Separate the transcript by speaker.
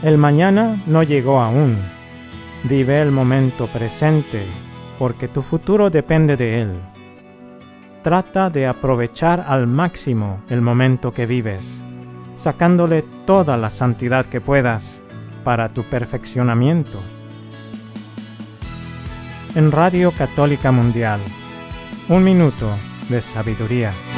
Speaker 1: El mañana no llegó aún. Vive el momento presente, porque tu futuro depende de él. Trata de aprovechar al máximo el momento que vives, sacándole toda la santidad que puedas para tu perfeccionamiento. En Radio Católica Mundial, 1 minuto de sabiduría.